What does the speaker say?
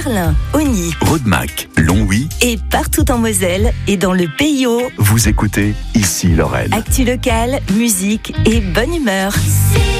Carlin, Ogny, Rodemack, Longwy et partout en Moselle et dans le Pays Haut. Vous écoutez Ici Lorraine. Actu locale, musique et bonne humeur.